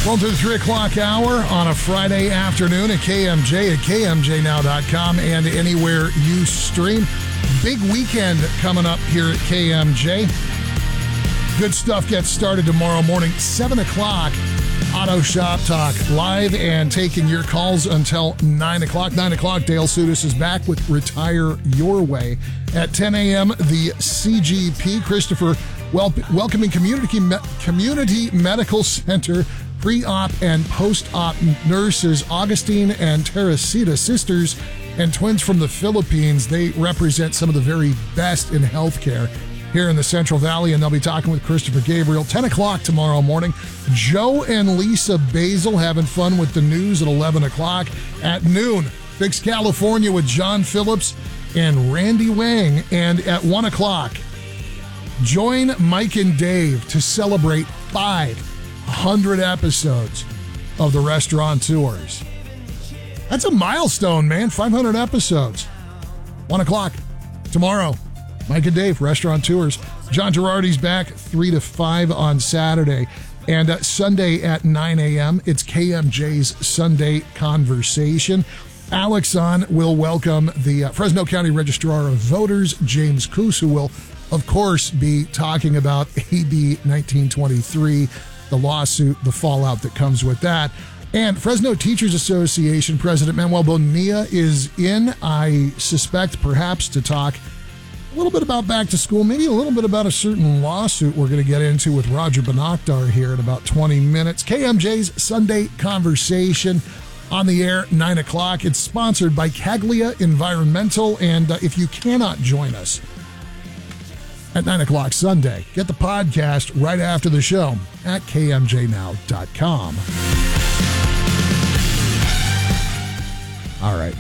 Well, to the 3 o'clock hour on a Friday afternoon at KMJ at KMJNow.com and anywhere you stream. Big weekend coming up here at KMJ. Good stuff gets started tomorrow morning, 7 o'clock. Auto Shop Talk live and taking your calls until 9 o'clock. 9 o'clock, Dale Sudas is back with Retire Your Way. At 10 a.m., the CGP, Christopher, welcoming Community Medical Center pre-op and post-op nurses Augustine and Teresita, sisters and twins from the Philippines. They represent some of the very best in healthcare here in the Central Valley, and they'll be talking with Christopher Gabriel. 10 o'clock tomorrow morning. Joe and Lisa Basil having fun with the news at 11 o'clock. At noon, Fix California with John Phillips and Randy Wang. And at 1 o'clock, join Mike and Dave to celebrate 500 episodes of the Restaurateurs. That's a milestone, man. 500 episodes. 1 o'clock tomorrow. Mike and Dave, Restaurateurs. John Girardi's back 3 to 5 on Saturday. And Sunday at 9 a.m., it's KMJ's Sunday Conversation. Alex on will welcome the Fresno County Registrar of Voters, James Coos, who will, of course, be talking about AB 1923, the lawsuit, the fallout that comes with that. And Fresno Teachers Association President Manuel Bonilla is in, I suspect, perhaps to talk a little bit about back to school, maybe a little bit about a certain lawsuit we're going to get into with Roger Bonakdar here in about 20 minutes. KMJ's Sunday Conversation on the air, 9 o'clock. It's sponsored by Caglia Environmental. And if you cannot join us at 9 o'clock Sunday, get the podcast right after the show at KMJNow.com. All right.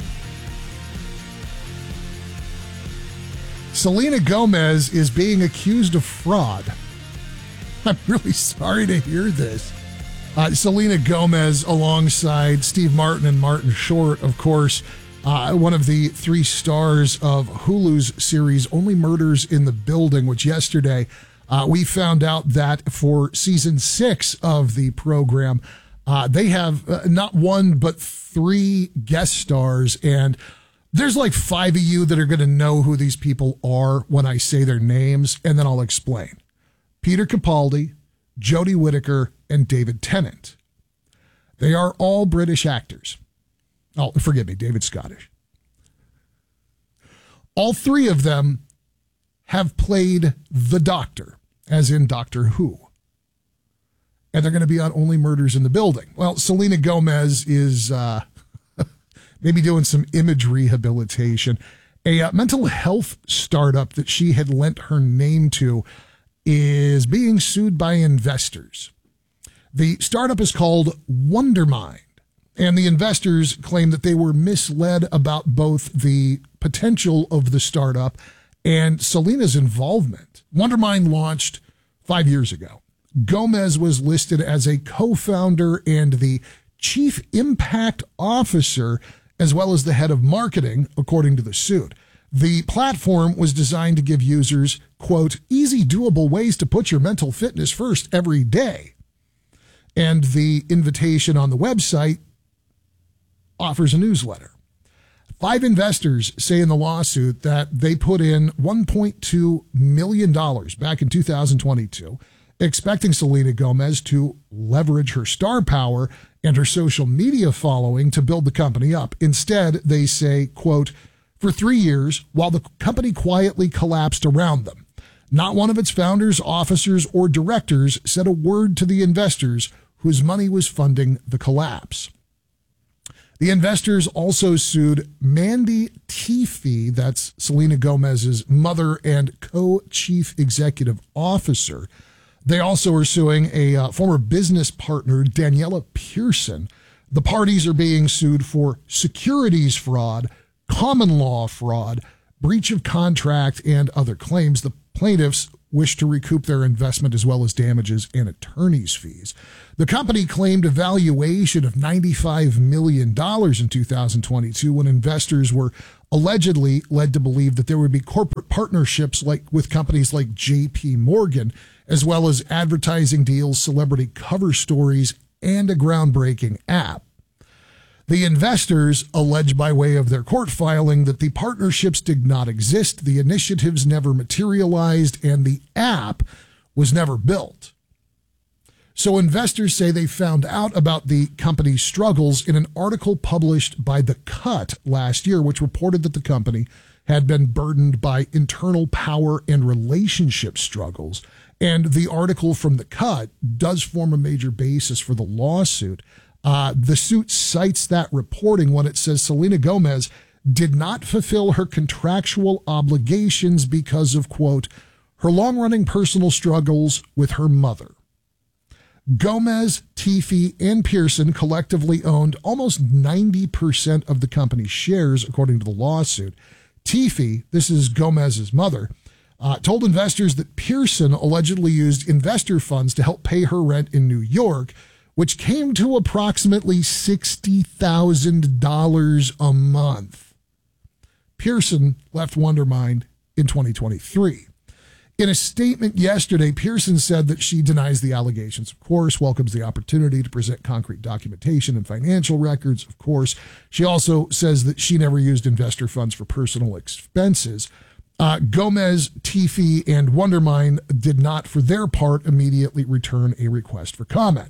Selena Gomez is being accused of fraud. I'm really sorry to hear this. Selena Gomez alongside Steve Martin and Martin Short, of course, one of the 3 stars of Hulu's series Only Murders in the Building, which yesterday we found out that for season 6 of the program, they have not 1 but 3 guest stars, and there's like 5 of you that are going to know who these people are when I say their names, and then I'll explain. Peter Capaldi, Jodie Whittaker, and David Tennant. They are all British actors. Oh, forgive me, David Scottish. All 3 of them have played the Doctor, as in Doctor Who. And they're going to be on Only Murders in the Building. Well, Selena Gomez is maybe doing some image rehabilitation. A mental health startup that she had lent her name to is being sued by investors. The startup is called Wondermind, and the investors claim that they were misled about both the potential of the startup and Selena's involvement. Wondermind launched 5 years ago. Gomez was listed as a co-founder and the chief impact officer, as well as the head of marketing, according to the suit. The platform was designed to give users, quote, easy, doable ways to put your mental fitness first every day. And the invitation on the website offers a newsletter. 5 investors say in the lawsuit that they put in $1.2 million back in 2022, expecting Selena Gomez to leverage her star power and her social media following to build the company up. Instead, they say, quote, for 3 years, while the company quietly collapsed around them, not one of its founders, officers, or directors said a word to the investors whose money was funding the collapse. The investors also sued Mandy Teefey, that's Selena Gomez's mother and co-chief executive officer. They also are suing a former business partner, Daniela Pearson. The parties are being sued for securities fraud, common law fraud, breach of contract, and other claims. The plaintiffs wish to recoup their investment as well as damages and attorney's fees. The company claimed a valuation of $95 million in 2022 when investors were allegedly led to believe that there would be corporate partnerships like with companies like JP Morgan, as well as advertising deals, celebrity cover stories, and a groundbreaking app. The investors allege by way of their court filing that the partnerships did not exist, the initiatives never materialized, and the app was never built. So investors say they found out about the company's struggles in an article published by The Cut last year, which reported that the company had been burdened by internal power and relationship struggles. And the article from The Cut does form a major basis for the lawsuit. The suit cites that reporting when it says Selena Gomez did not fulfill her contractual obligations because of, quote, her long-running personal struggles with her mother. Gomez, Teefey, and Pearson collectively owned almost 90% of the company's shares, according to the lawsuit. Teefey, this is Gomez's mother, told investors that Pearson allegedly used investor funds to help pay her rent in New York, which came to approximately $60,000 a month. Pearson left Wondermind in 2023. In a statement yesterday, Pearson said that she denies the allegations, of course, welcomes the opportunity to present concrete documentation and financial records, of course. She also says that she never used investor funds for personal expenses. Gomez, Teefey, and Wondermind did not, for their part, immediately return a request for comment.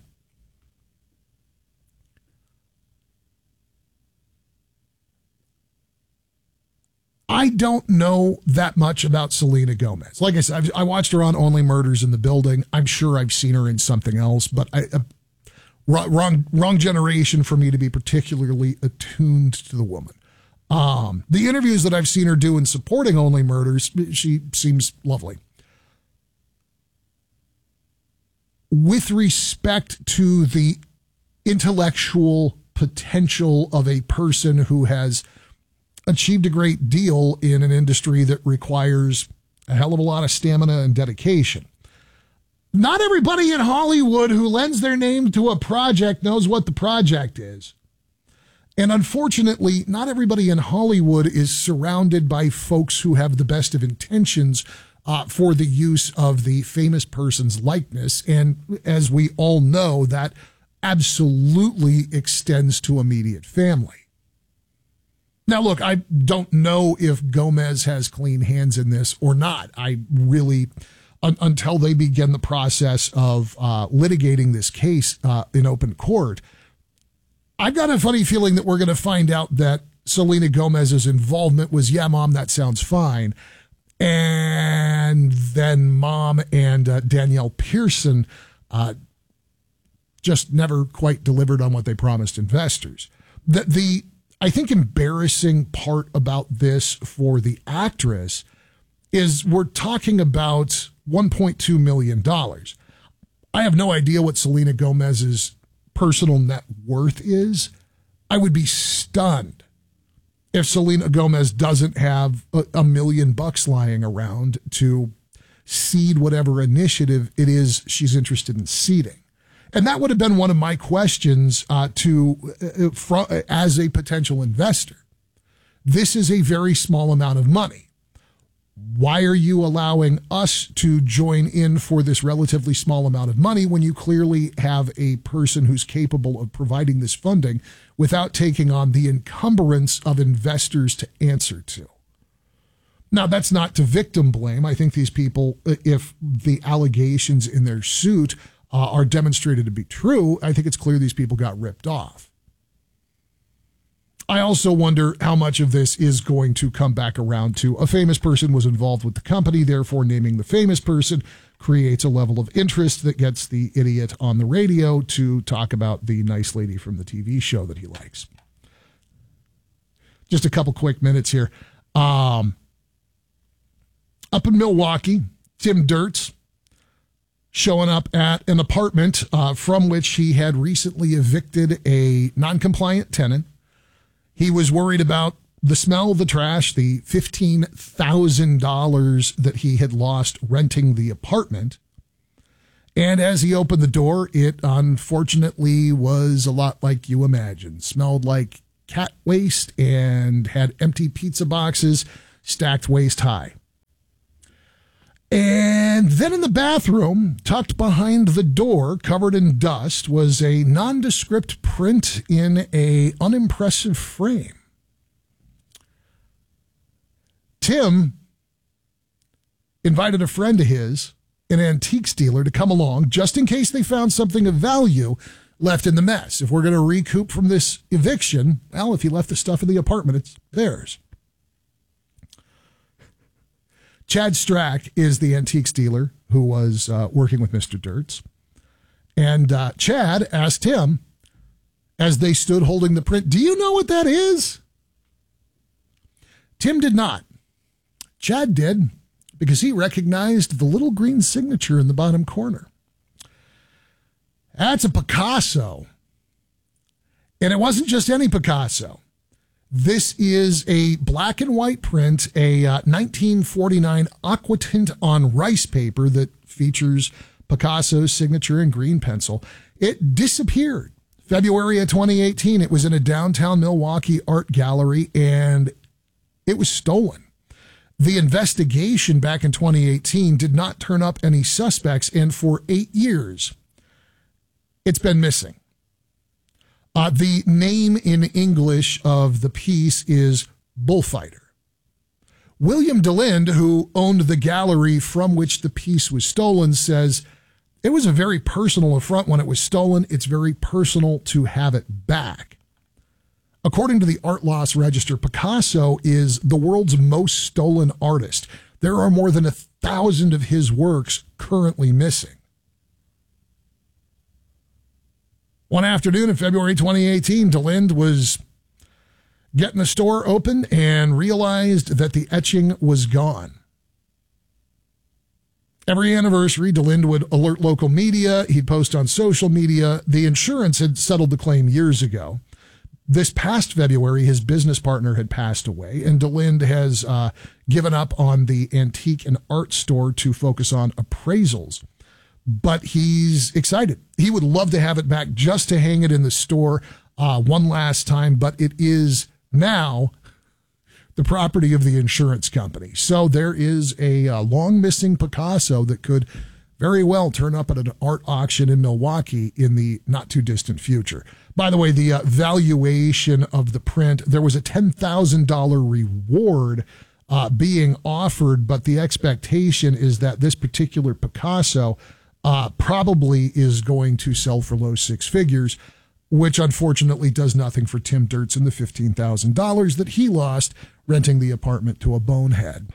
I don't know that much about Selena Gomez. Like I said, I watched her on Only Murders in the Building. I'm sure I've seen her in something else, but wrong generation for me to be particularly attuned to the woman. The interviews that I've seen her do in supporting Only Murders, she seems lovely. With respect to the intellectual potential of a person who has achieved a great deal in an industry that requires a hell of a lot of stamina and dedication. Not everybody in Hollywood who lends their name to a project knows what the project is. And unfortunately, not everybody in Hollywood is surrounded by folks who have the best of intentions for the use of the famous person's likeness. And as we all know, that absolutely extends to immediate family. Now, look, I don't know if Gomez has clean hands in this or not. I really, until they begin the process of litigating this case in open court, I've got a funny feeling that we're going to find out that Selena Gomez's involvement was, yeah, Mom, that sounds fine. And then Mom and Danielle Pearson just never quite delivered on what they promised investors. The I think embarrassing part about this for the actress is we're talking about $1.2 million. I have no idea what Selena Gomez's personal net worth is. I would be stunned if Selena Gomez doesn't have $1 million lying around to seed whatever initiative it is she's interested in seeding. And that would have been one of my questions as a potential investor. This is a very small amount of money. Why are you allowing us to join in for this relatively small amount of money when you clearly have a person who's capable of providing this funding without taking on the encumbrance of investors to answer to? Now, that's not to victim blame. I think these people, if the allegations in their suit are demonstrated to be true, I think it's clear these people got ripped off. I also wonder how much of this is going to come back around to a famous person was involved with the company, therefore naming the famous person creates a level of interest that gets the idiot on the radio to talk about the nice lady from the TV show that he likes. Just a couple quick minutes here. Up in Milwaukee, Tim Dirts showing up at an apartment from which he had recently evicted a non-compliant tenant. He was worried about the smell of the trash, the $15,000 that he had lost renting the apartment. And as he opened the door, it unfortunately was a lot like you imagine. Smelled like cat waste and had empty pizza boxes stacked waist high. And then in the bathroom, tucked behind the door, covered in dust, was a nondescript print in a unimpressive frame. Tim invited a friend of his, an antiques dealer, to come along just in case they found something of value left in the mess. If we're going to recoup from this eviction, well, if you left the stuff in the apartment, it's theirs. Chad Strack is the antiques dealer who was working with Mr. Dirts. And Chad asked him, as they stood holding the print, "Do you know what that is?" Tim did not. Chad did, because he recognized the little green signature in the bottom corner. That's a Picasso. And it wasn't just any Picasso. This is a black and white print, a 1949 aquatint on rice paper that features Picasso's signature in green pencil. It disappeared February of 2018. It was in a downtown Milwaukee art gallery, and it was stolen. The investigation back in 2018 did not turn up any suspects, and for 8 years, it's been missing. The name in English of the piece is Bullfighter. William DeLinde, who owned the gallery from which the piece was stolen, says it was a very personal affront when it was stolen. It's very personal to have it back. According to the Art Loss Register, Picasso is the world's most stolen artist. There are more than 1,000 of his works currently missing. One afternoon in February 2018, DeLinde was getting the store open and realized that the etching was gone. Every anniversary, DeLinde would alert local media. He'd post on social media. The insurance had settled the claim years ago. This past February, his business partner had passed away, and DeLinde has given up on the antique and art store to focus on appraisals. But he's excited. He would love to have it back just to hang it in the store one last time, but it is now the property of the insurance company. So there is a long missing Picasso that could very well turn up at an art auction in Milwaukee in the not too distant future. By the way, the valuation of the print, there was a $10,000 reward being offered, but the expectation is that this particular Picasso probably is going to sell for low six figures, which unfortunately does nothing for Tim Dirts and the $15,000 that he lost renting the apartment to a bonehead.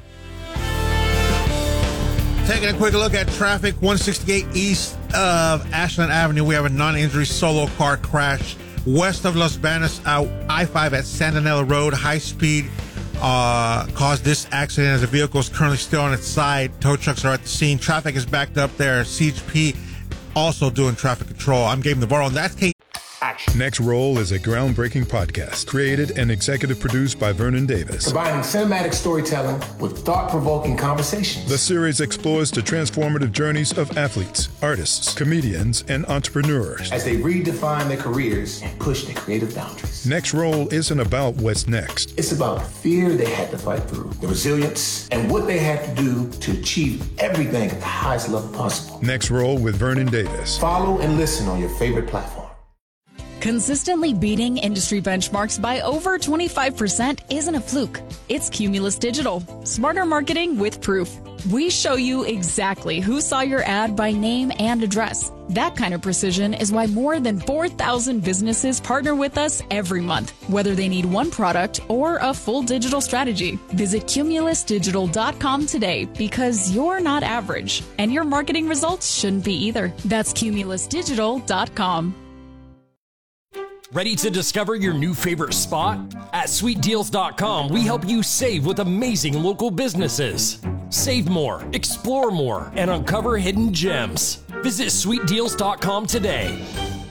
Taking a quick look at traffic, 168 east of Ashland Avenue. We have a non-injury solo car crash west of Los Banos out I-5 at Sandinella Road. High speed caused this accident as the vehicle is currently still on its side. Tow trucks are at the scene. Traffic is backed up there. CHP also doing traffic control. I'm Gabe Navarro, and that's Kate. Action. Next Roll is a groundbreaking podcast created and executive produced by Vernon Davis. Combining cinematic storytelling with thought-provoking conversations. The series explores the transformative journeys of athletes, artists, comedians, and entrepreneurs as they redefine their careers and push their creative boundaries. Next Roll isn't about what's next. It's about the fear they had to fight through, the resilience, and what they had to do to achieve everything at the highest level possible. Next Roll with Vernon Davis. Follow and listen on your favorite platform. Consistently beating industry benchmarks by over 25% isn't a fluke. It's Cumulus Digital. Smarter marketing with proof. We show you exactly who saw your ad by name and address. That kind of precision is why more than 4,000 businesses partner with us every month, whether they need one product or a full digital strategy. Visit cumulusdigital.com today, because you're not average, and your marketing results shouldn't be either. That's cumulusdigital.com. Ready to discover your new favorite spot? At sweetdeals.com, we help you save with amazing local businesses. Save more, explore more, and uncover hidden gems. Visit sweetdeals.com today.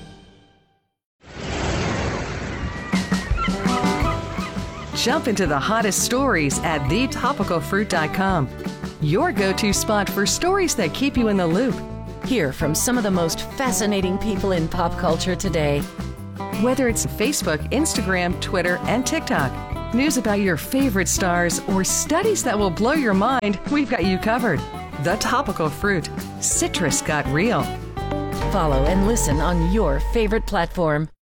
Jump into the hottest stories at thetopicalfruit.com. Your go-to spot for stories that keep you in the loop. Hear from some of the most fascinating people in pop culture today. Whether it's Facebook, Instagram, Twitter, and TikTok, news about your favorite stars, or studies that will blow your mind, we've got you covered. The Topical Fruit. Citrus got real. Follow and listen on your favorite platform.